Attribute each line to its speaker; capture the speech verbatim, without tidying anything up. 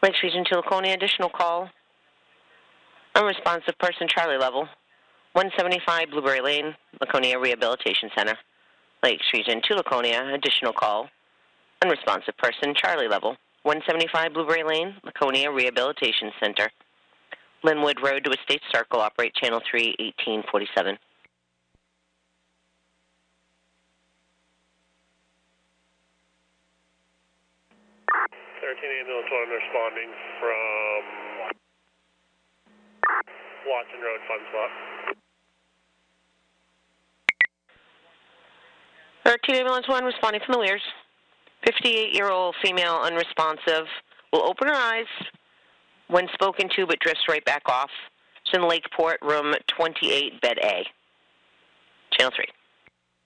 Speaker 1: Lakes Region two, Laconia, additional call. Unresponsive person, Charlie level. one seventy-five Blueberry Lane, Laconia Rehabilitation Center. Lakes Region two, Laconia, additional call. Unresponsive person, Charlie level. one seventy-five Blueberry Lane, Laconia Rehabilitation Center. Linwood Road to Estate Circle, operate channel three, eighteen forty-seven.
Speaker 2: thirteen ambulance one responding from Watson Road, Fun Swap.
Speaker 1: thirteen ambulance one responding from the Weirs. fifty-eight-year-old female unresponsive. Will open her eyes when spoken to but drifts right back off. It's in Lakeport, room twenty-eight, bed A. Channel three.